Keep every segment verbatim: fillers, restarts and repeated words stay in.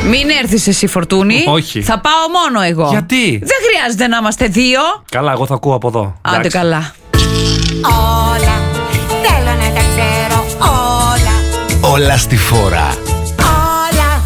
Μην έρθεις εσύ, Φορτούνη. Όχι. Θα πάω μόνο εγώ. Γιατί? Δεν χρειάζεται να είμαστε δύο. Καλά, εγώ θα ακούω από εδώ. Άντε Εντάξει. καλά. Όλα, θέλω να τα ξέρω όλα. Όλα στη φόρα. Όλα.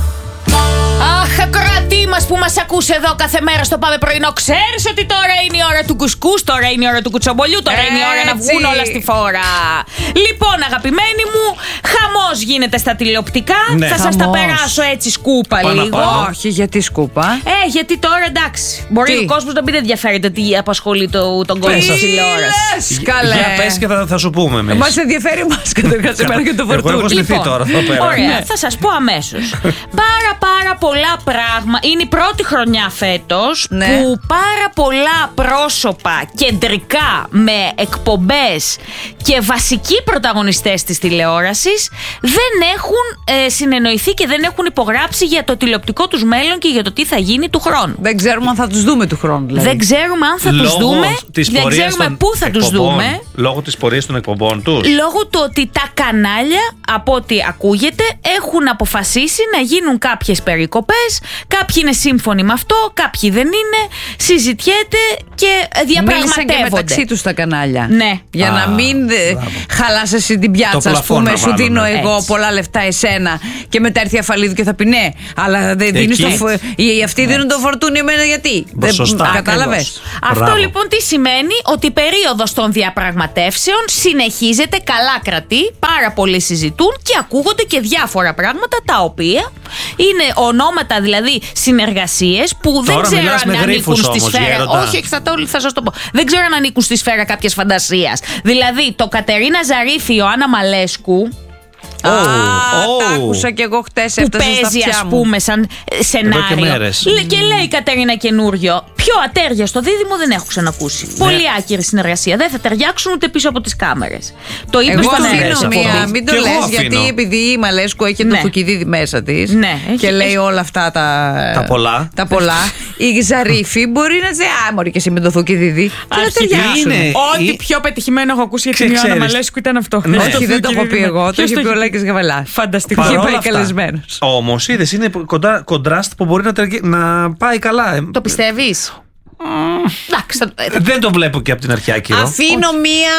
Αχ, ακροατή μας που μας ακούς εδώ κάθε μέρα στο Πάμε Πρωινό, ξέρεις ότι τώρα είναι η ώρα του κουσκούς, τώρα είναι η ώρα του κουτσομπολιού, τώρα είναι η ώρα να βγουν όλα στη φόρα. Λοιπόν, αγαπημένοι μου, χαμός γίνεται στα τηλεοπτικά. Ναι. Θα σας τα Χαμός. περάσω έτσι σκούπα Πάνω λίγο. πάνω. Όχι, γιατί σκούπα. Ε, γιατί τώρα εντάξει. Μπορεί Τι? ο κόσμος να μην ενδιαφέρεται τι απασχολεί το, τον κόσμο στη τηλεόραση. Λες, καλέ. Για πες και θα, θα σου πούμε εμείς. Μας ενδιαφέρει εμάς καταρχάς εμένα και το Εγώ έχω Φορτούνη. στηθεί τώρα εδώ πέρα. Ωραία, Ναι. θα σας πω αμέσως. Πάρα πάρα πολλά πράγματα. Είναι η πρώτη χρονιά φέτος Ναι. που πάρα πολλά πρόσωπα κεντρικά με εκπομπές και βασικοί πρωταγωνιστές της τηλεόρασης δεν έχουν ε, συνεννοηθεί και δεν έχουν υπογράψει για το τηλεοπτικό τους μέλλον και για το τι θα γίνει του χρόνου. Δεν ξέρουμε αν θα τους δούμε του χρόνου, δηλαδή. Δεν ξέρουμε αν θα τους Λόγω δούμε, της δεν πορείας ξέρουμε των πού θα τους εκπομπών. δούμε. Λόγω της πορείας των εκπομπών τους. Λόγω του ότι τα κανάλια, από ό,τι ακούγεται, έχουν αποφασίσει να γίνουν κάποιες περικοπές. Κάποιοι είναι σύμφωνοι με αυτό, κάποιοι δεν είναι. Συζητιέται και Μίλησαν και διαπραγματεύονται. μεταξύ τους τα κανάλια. Ναι. Για Α, να μην ε, μπράβο. χαλάς εσύ την Το πιάτσα, ας πλαφόν πούμε. να Σου δίνω βάλουμε. εγώ Έτσι. πολλά λεφτά εσένα και μετά έρθει η Αφαλίδου και θα πει ναι. Αλλά δεν δίνεις Εκεί. το φο... οι αυτοί δίνουν το Φορτούνι εμένα γιατί. Δεν- Σωστά. Κατάλαβες. Ακριβώς. Αυτό Μπράβο. λοιπόν τι σημαίνει? Ότι η περίοδος των διαπραγματεύσεων συνεχίζεται, καλά κρατεί, πάρα πολλοί συζητούν και ακούγονται και διάφορα πράγματα τα οποία είναι ονόματα, δηλαδή συνεργασίες που δεν Τώρα ξέρω μιλάς αν με ανήκουν γρίφους στη όμως, σφαίρα. Γέροντα. Όχι, όχι, θα, το, θα σας το πω. Δεν ξέρω αν ανήκουν στη σφαίρα κάποιας φαντασίας. Δηλαδή το Κατερίνα Ζαρίφη, Ιωάννα Μαλέσκου, Α, Oh. τα άκουσα και εγώ χτες, που έφτασε στα παίζει, αυτιά ας μου. πούμε, σαν ε, σενάριο. μέρες. Λε- Και λέει η Κατερίνα καινούριο. Πιο ατέριαστο δίδυμο δεν έχω ξανακούσει. Ναι. Πολύ άκυρη συνεργασία. Δεν θα ταιριάξουν ούτε πίσω από τις κάμερες. Το είπε Εγώ στον αρέσει αφήνω αυτό. μία, μην το Κι εγώ λες, αφήνω. γιατί επειδή η Μαλέσκου έχει Ναι. το Θουκυδίδη μέσα της Ναι, έχει- και λέει έχει- όλα αυτά τα, Τα πολλά. τα πολλά, η Ζαρίφη μπορεί να λέει α, μωρή και εσύ με το Θουκυδίδη και να Αρχικά ταιριάξουν. είναι. Ό,τι Ή- πιο πετυχημένο έχω ακούσει για Ξε- την Ιωάννα ξέρεις. Μαλέσκου ήταν αυτό. Ναι. Όχι, δεν το έχω πει εγώ, το έχει πει ο Λάκης Γαβαλάς. Φανταστικό. Είχε Παρόλα πάει αυτά, καλεσμένος. όμως είδες, είναι κοντά, κοντράστ που μπορεί να, τερκε- να πάει καλά. Ε, Το πιστεύεις? Εντάξει, θα- θα- Δεν το βλέπω και από την αρχαία, κύριο. Αφήνω μία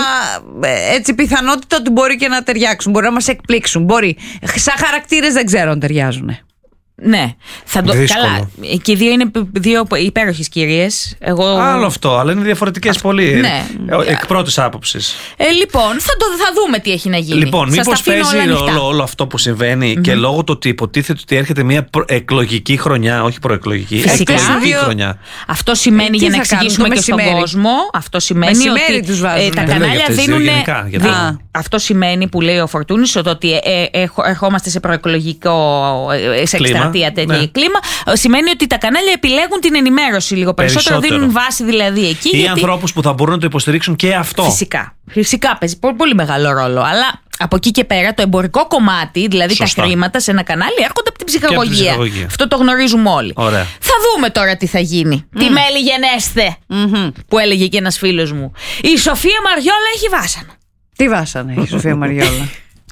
ε, έτσι πιθανότητα ότι μπορεί και να ταιριάξουν. Μπορεί να μας εκπλήξουν. Μπορεί. Σαν χαρακτήρες δεν ξέρω αν ταιριάζουν. Ναι. Θα το, Δύσκολο. καλά. Και οι δύο είναι δύο υπέροχες κυρίες. Εγώ... Άλλο αυτό, αλλά είναι διαφορετικές πολύ. ναι. Ε, Εκ πρώτης άποψης. Ε, λοιπόν, θα, το, θα δούμε τι έχει να γίνει. Λοιπόν, Σας τα μήπως αφήνω παίζει όλα ανοιχτά. ρόλο όλο αυτό που συμβαίνει και λόγω του ότι υποτίθεται ότι έρχεται μια προ- εκλογική χρονιά, όχι προεκλογική, Φυσικά. εκλογική Δύο- χρονιά. Αυτό σημαίνει, Ε, τι για να θα κάνουν, εξηγήσουμε το και στον μεσημέρι? κόσμο, αυτό σημαίνει Μεσημέρι ότι τους βάζουνε. τα Δεν λέω κανάλια για τις δύο, δίνουν. γενικά, για τα- Αυτό σημαίνει που λέει ο Φορτούνης ότι ε, ε, ερχο- ερχόμαστε σε προεκλογικό, ε, σε Κλίμα, εκστρατεία τέτοια ναι. κλίμα. Ε, Σημαίνει ότι τα κανάλια επιλέγουν την ενημέρωση λίγο περισσότερο, Περισσότερο. δίνουν βάση δηλαδή εκεί. Ή γιατί- ανθρώπους που θα μπορούν να το υποστηρίξουν και αυτό. Φυσικά. Φυσικά παίζει πολύ, πολύ μεγάλο ρόλο. Αλλά από εκεί και πέρα το εμπορικό κομμάτι, δηλαδή Σωστά. τα χρήματα σε ένα κανάλι, έρχονται από την από την ψυχαγωγία. ψυχαγωγία. Αυτό το γνωρίζουμε όλοι. Ωραία. Θα δούμε τώρα τι θα γίνει. Τι μέλη γενέστε, που έλεγε και ένας φίλος μου. Η Σοφία Μαριόλα έχει βάσανο. Τι βάσανε η Σοφία Μαριόλα.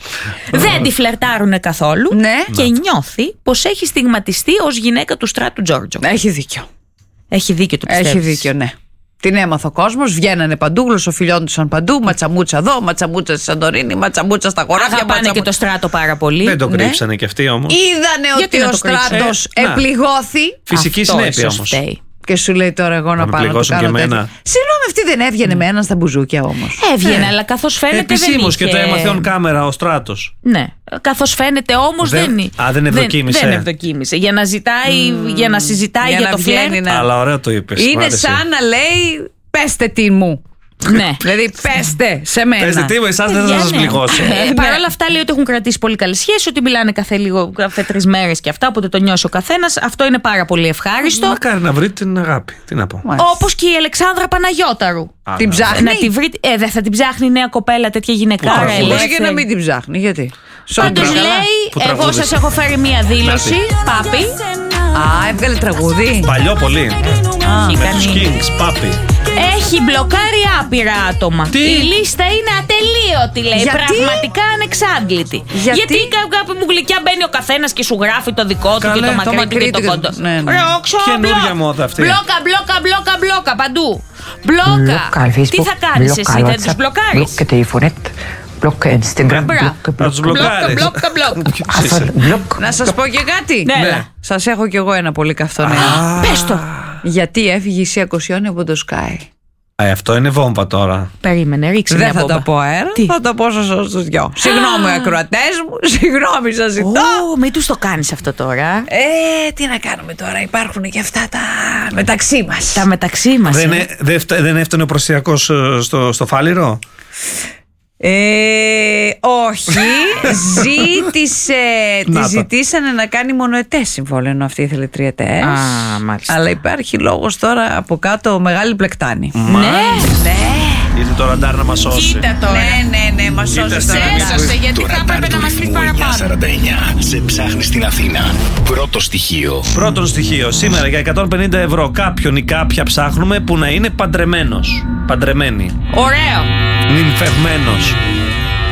Δεν τη φλερτάρουνε καθόλου Ναι. και νιώθει πως έχει στιγματιστεί ως γυναίκα του Στράτου Τζόρτζο. Έχει δίκιο. Έχει δίκιο, το πιστεύεις? Έχει δίκιο, ναι. Την έμαθε ο κόσμο, βγαίνανε παντού, γλωσσοφιλιόντουσαν παντού. Ματσαμούτσα εδώ, ματσαμούτσα στη Σαντορίνη, ματσαμούτσα στα χωράφια. Αγαπάνε και ματσαμούτσα- το Στράτο πάρα πολύ. Δεν το Ναι. κρύψανε κι αυτοί όμως. Είδανε Γιατί ότι να ο το κρύψουν? Στράτος Ε, να. επληγώθη. Φυσική Αυτό συνέπεια ίσως όμως. φταίει. Και σου λέει τώρα εγώ να, Να με πάω να το πληγώσουν κάνω και τέτοιο. εμένα. Συγγνώμη, αυτή δεν έβγαινε με έναν στα μπουζούκια όμως. Έβγαινε, αλλά καθώς φαίνεται δεν Επισήμως και είχε... το έμαθε on κάμερα ο Στράτος. Ναι, καθώς φαίνεται όμως Δεν- δεν... Α, δεν ευδοκίμησε. Δεν, δεν ευδοκίμησε. Για να, ζητάει, για να συζητάει Για για, να το βγαίνει φλερτ. να- Αλλά ωραία το είπες. μ' Είναι άρεσε. σαν να λέει πέστε τι μου. Ναι. Δηλαδή πέστε σε μένα. Πες τι μου, εσάς δεν θα Παιδιά, σας ναι. πληγώσω. Ε, Παρ' όλα αυτά λέει ότι έχουν κρατήσει πολύ καλές σχέσεις, ότι μιλάνε κάθε λίγο, κάθε τρεις μέρες και αυτά, όποτε το νιώσει ο καθένας. Αυτό είναι πάρα πολύ ευχάριστο. Μακάρι να βρείτε την αγάπη. Τι να πω. Μάλιστα. Όπως και η Αλεξάνδρα Παναγιώταρου. Α, Την ναι. ψάχνει. Να τη βρει, ε, δεν θα την ψάχνει η νέα κοπέλα, τέτοια γυναικάρα Που Μπορεί ελεύθερη. και να μην την ψάχνει. Γιατί. Πάντως Σόντρα. λέει, Που εγώ τραγούδισε. σας έχω φέρει μία δήλωση, Πάπη, Α, έβγαλε τραγούδι. Παλιό πολύ. Έχει Με κάνει- τους Kings, Πάπη. Έχει μπλοκάρει άπειρα άτομα. Τι? Η λίστα είναι ατελείωτη, λέει. Γιατί? Πραγματικά ανεξάντλητη. Γιατί? κάπου μου γλυκιά μπαίνει ο καθένα και σου γράφει το δικό του Καλέ, και το το μακρύ του μακρύ και το του και- κοντό. ναι, ναι. Ρώξω, Καινούρια μπλοκ. μόδα αυτή. Μπλόκα, μπλόκα, μπλόκα, μπλόκα παντού. Μπλόκα. Blocca al Facebook, Τι θα κάνει εσύ, blocca al δεν του WhatsApp, μπλοκάρει. blocca Telefonet, blocca Instagram, Μπράβο. blocca, Να τους blocca, μπλοκάρεις. Μπλόκα, μπλόκα. Afar, block. Να σας πω και κάτι. Ναι, Ναι. έλα. Σας έχω κι εγώ ένα πολύ καυτό νέο. Πες το. Γιατί έφυγε η Σία Κοσιόνη από το Sky. Α, αυτό είναι βόμβα τώρα. Περίμενε, ρίξε Δεν μια θα μπόμπα. τα πω αέρα, Τι? θα τα πω στους δυο. Συγγνώμη ακροατές μου, συγγνώμη σας ζητώ. Ω, μην τους το κάνεις αυτό τώρα. Ε, τι να κάνουμε τώρα, υπάρχουν και αυτά τα μεταξύ μας. Τα μεταξύ μας. Δεν, ε. ε, δεν, φτα- δεν έφτανε ο Προσιακός ε, στο, στο Φάληρο. Ε, όχι, ζήτησε, τη Να τα. ζητήσανε να κάνει μονοετές συμβόλαιο, ενώ αυτή ήθελε τριετές. Α, μάλιστα. Αλλά υπάρχει λόγος τώρα από κάτω μεγάλη πλεκτάνη. Ναι, ναι. Ήρθε το ραντάρ να μας σώσει. Κοίτα τώρα. Ναι, ναι, ναι, μας Κοίτα σώσε στα τώρα. ραντάρ. Έσωσε, γιατί Το θα ραντάρ έπρεπε του να μας πεις ρυθμού εννιακόσια παραπάνω. σαράντα εννιά σε ψάχνει στην Αθήνα. Πρώτο στοιχείο. Πρώτον στοιχείο. Σήμερα για εκατόν πενήντα ευρώ κάποιον ή κάποια ψάχνουμε που να είναι παντρεμένος. Παντρεμένη. Ωραίο. Νυμφευμένος.